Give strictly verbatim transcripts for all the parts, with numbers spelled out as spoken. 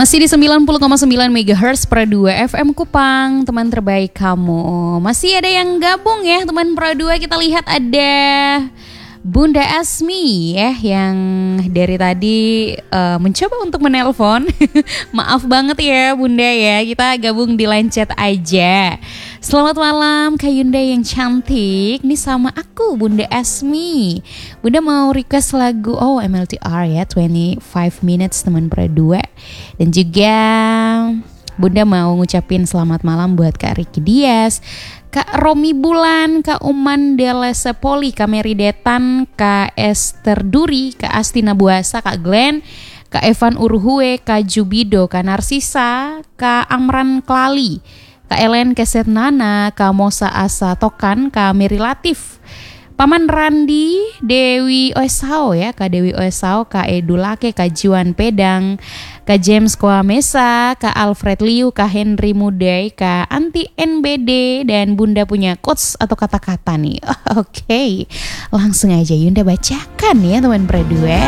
Masih di sembilan puluh koma sembilan megahertz Pro dua F M Kupang, teman terbaik kamu. Masih ada yang gabung ya teman Pro dua. Kita lihat ada Bunda Asmi ya, yang dari tadi uh, mencoba untuk menelpon. Maaf banget ya Bunda ya, kita gabung di line chat aja. Selamat malam Kak Yunda yang cantik. Ini sama aku Bunda Asmi. Bunda mau request lagu oh M L T R ya, twenty-five minutes teman Pro dua. Dan juga Bunda mau ngucapin selamat malam buat Kak Ricky Dias, Kak Romi Bulan, Kak Uman Delesepoli, Kak Mary Detan, Kak Esther Duri, Kak Astina Buasa, Kak Glenn, Kak Evan Urhue, Kak Jubido, Kak Narsisa, Kak Amran Klali, Kak Ellen Keset Nana, Kak Mosa Asa Tokan, Kak Mary Latif, Paman Randi, Dewi Oesao ya, Kak Dewi Oesao, Kak Edulake, Kak Juan Pedang, Kak James Koamesa, Kak Alfred Liu, Kak Henry Mudai, Kak Anti N B D, dan Bunda punya quotes atau kata-kata nih. Oh, Oke, okay. Langsung aja Yunda bacakan ya teman Pro dua.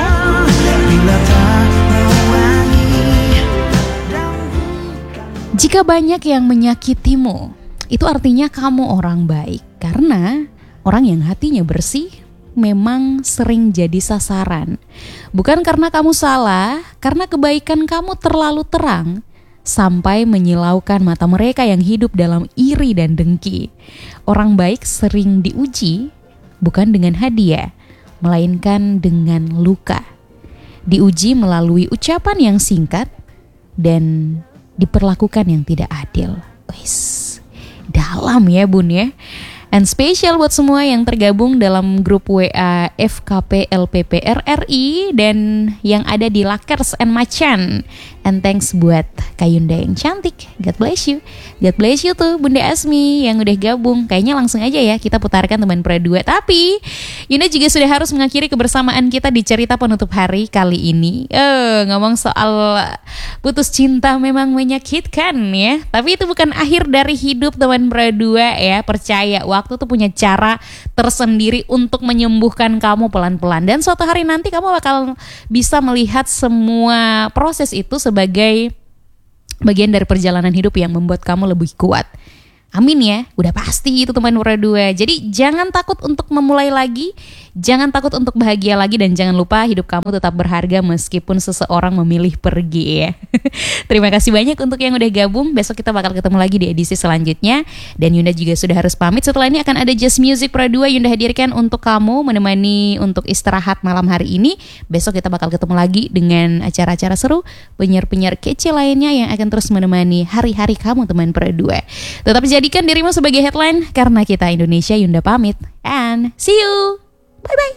Jika banyak yang menyakitimu, itu artinya kamu orang baik, karena orang yang hatinya bersih memang sering jadi sasaran. Bukan karena kamu salah, karena kebaikan kamu terlalu terang sampai menyilaukan mata mereka yang hidup dalam iri dan dengki. Orang baik sering diuji bukan dengan hadiah, melainkan dengan luka. Diuji melalui ucapan yang singkat dan diperlakukan yang tidak adil. Wis, dalam ya Bun ya. And spesial buat semua yang tergabung dalam grup W A F K P L P P R R I dan yang ada di Lakers and Macan. And thanks buat Kak Yunda yang cantik. God bless you. God bless you tuh Bunda Asmi yang udah gabung. Kayaknya langsung aja ya kita putarkan teman Pro dua. Tapi Yunda juga sudah harus mengakhiri kebersamaan kita di cerita penutup hari kali ini. Eh, ngomong soal putus cinta memang menyakitkan ya. Tapi itu bukan akhir dari hidup teman Pro dua ya. Percaya waktu tuh punya cara tersendiri untuk menyembuhkan kamu pelan-pelan. Dan suatu hari nanti kamu bakal bisa melihat semua proses itu sebagai bagian dari perjalanan hidup yang membuat kamu lebih kuat. Amin ya, udah pasti itu teman Pro dua. Jadi jangan takut untuk memulai lagi, jangan takut untuk bahagia lagi, dan jangan lupa hidup kamu tetap berharga meskipun seseorang memilih pergi ya. Terima kasih banyak untuk yang udah gabung. Besok kita bakal ketemu lagi di edisi selanjutnya. Dan Yunda juga sudah harus pamit. Setelah ini akan ada Just Music Pro dua Yunda hadirkan untuk kamu, menemani untuk istirahat malam hari ini. Besok kita bakal ketemu lagi dengan acara-acara seru, penyiar-penyiar kece lainnya yang akan terus menemani hari-hari kamu teman Pro dua. Tetap jadi jadikan dirimu sebagai headline, karena kita Indonesia. Yunda pamit and see you. Bye bye.